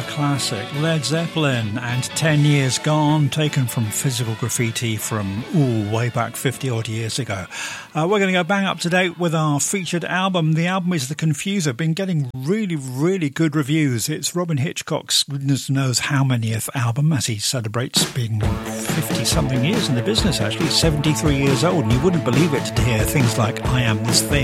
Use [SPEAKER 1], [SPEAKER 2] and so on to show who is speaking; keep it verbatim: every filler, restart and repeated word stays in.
[SPEAKER 1] classic, Led Zeppelin and ten years Gone, taken from Physical Graffiti from, ooh, way back fifty odd years ago. Uh, we're going to go bang up to date with our featured album. The album is The Confuser, been getting really, really good reviews. It's Robin Hitchcock's goodness knows how manyth album as he celebrates being fifty-something years in the business, actually, seventy-three years old, and you wouldn't believe it to hear things like I Am This Thing.